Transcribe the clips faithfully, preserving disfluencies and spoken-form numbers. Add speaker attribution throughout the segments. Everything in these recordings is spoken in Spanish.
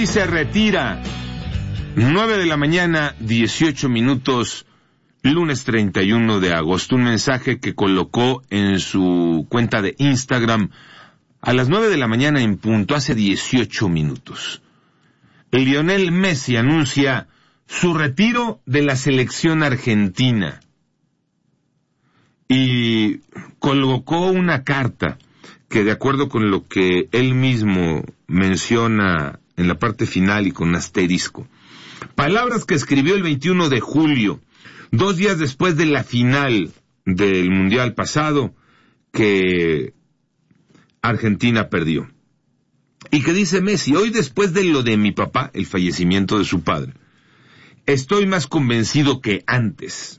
Speaker 1: Messi se retira. nueve de la mañana, dieciocho minutos, lunes treinta y uno de agosto. Un mensaje que colocó en su cuenta de Instagram a las nueve de la mañana en punto, hace dieciocho minutos. Lionel Messi anuncia su retiro de la selección argentina y colocó una carta que, de acuerdo con lo que él mismo menciona en la parte final y con asterisco, palabras que escribió el veintiuno de julio, dos días después de la final del Mundial pasado, que Argentina perdió. Y que dice Messi: hoy, después de lo de mi papá, el fallecimiento de su padre, estoy más convencido que antes.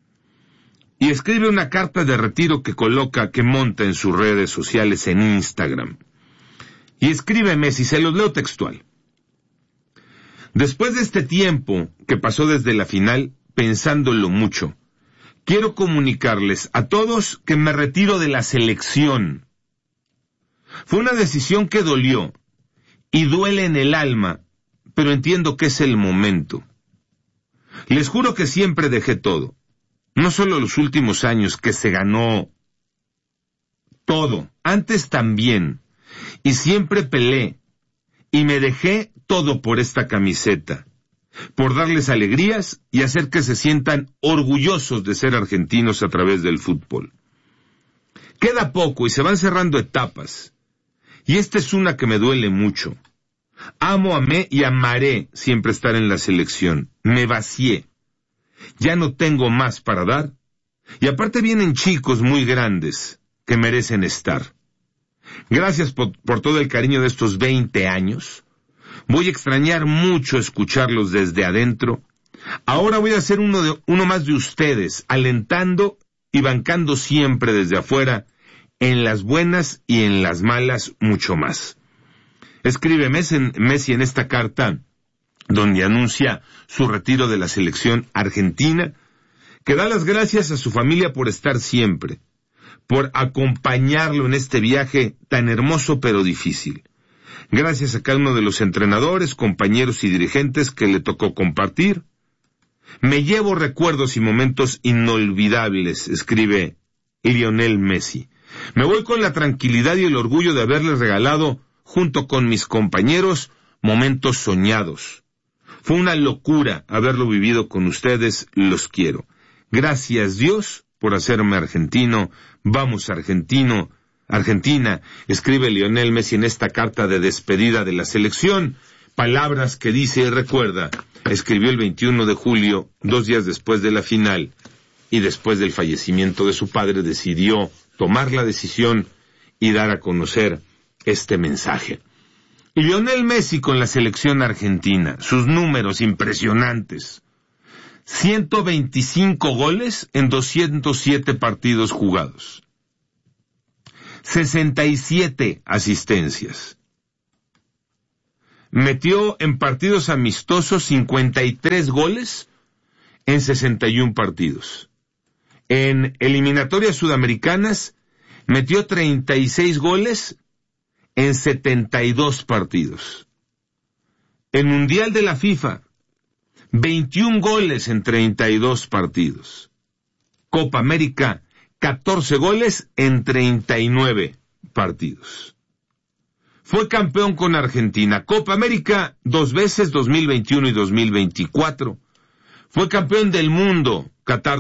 Speaker 1: Y escribe una carta de retiro que coloca, que monta en sus redes sociales en Instagram. Y escribe Messi, se los leo textual: después de este tiempo que pasó desde la final, pensándolo mucho, quiero comunicarles a todos que me retiro de la selección. Fue una decisión que dolió y duele en el alma, pero entiendo que es el momento. Les juro que siempre dejé todo, no solo los últimos años que se ganó todo, antes también, y siempre peleé, y me dejé todo por esta camiseta, por darles alegrías y hacer que se sientan orgullosos de ser argentinos a través del fútbol. Queda poco y se van cerrando etapas, y esta es una que me duele mucho. Amo, amé y amaré siempre estar en la selección. Me vacié. Ya no tengo más para dar, y aparte vienen chicos muy grandes que merecen estar. Gracias por, por todo el cariño de estos veinte años. Voy a extrañar mucho escucharlos desde adentro. Ahora voy a ser uno, de, uno más de ustedes, alentando y bancando siempre desde afuera, en las buenas y en las malas mucho más. Escribe Messi en, Messi en esta carta, donde anuncia su retiro de la selección argentina, que da las gracias a su familia por estar siempre, por acompañarlo en este viaje tan hermoso pero difícil. Gracias a cada uno de los entrenadores, compañeros y dirigentes que le tocó compartir. Me llevo recuerdos y momentos inolvidables, escribe Lionel Messi. Me voy con la tranquilidad y el orgullo de haberles regalado, junto con mis compañeros, momentos soñados. Fue una locura haberlo vivido con ustedes, los quiero. Gracias, Dios, por hacerme argentino. Vamos, argentino, Argentina, escribe Lionel Messi en esta carta de despedida de la selección. Palabras que dice y recuerda, escribió el veintiuno de julio, dos días después de la final, y después del fallecimiento de su padre decidió tomar la decisión y dar a conocer este mensaje. Lionel Messi con la selección argentina, sus números impresionantes. ciento veinticinco goles en doscientos siete partidos jugados. sesenta y siete asistencias. Metió en partidos amistosos cincuenta y tres goles en sesenta y un partidos. En eliminatorias sudamericanas metió treinta y seis goles en setenta y dos partidos. En Mundial de la FIFA, veintiún goles en treinta y dos partidos. Copa América, catorce goles en treinta y nueve partidos. Fue campeón con Argentina. Copa América dos veces, dos mil veintiuno y dos mil veinticuatro. Fue campeón del mundo, Qatar